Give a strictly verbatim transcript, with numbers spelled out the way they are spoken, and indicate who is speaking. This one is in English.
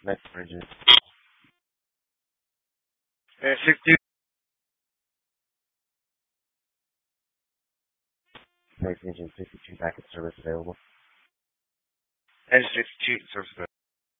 Speaker 1: Next bridges.
Speaker 2: Uh, sixty.
Speaker 1: Next engine sixty-two backup service available.
Speaker 2: And sixty-two service.